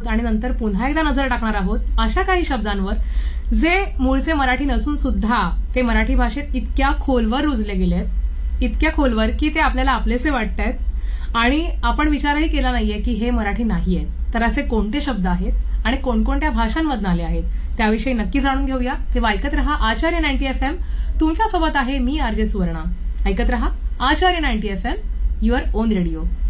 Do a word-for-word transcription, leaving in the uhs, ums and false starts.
आहोत आणि नंतर पुन्हा एकदा नजर टाकणार आहोत अशा काही शब्दांवर जे मूळचे मराठी नसून सुद्धा ते मराठी भाषेत इतक्या खोलवर रुजले गेलेत, इतक्या खोलवर की ते आपल्याला आपलेसे वाटतायत आणि आपण विचारही केला नाहीये की हे मराठी नाही आहेत. तर असे कोणते शब्द आहेत आणि कोणकोणत्या भाषांमधून आले आहेत त्याविषयी नक्की जाणून घेऊया. तेव्हा ऐकत रहा आचार्य नाईन्टी एफ एम. तुमच्यासोबत आहे मी आरजे सुवर्णा. ऐकत रहा आचार्य ninety F M, your on radio.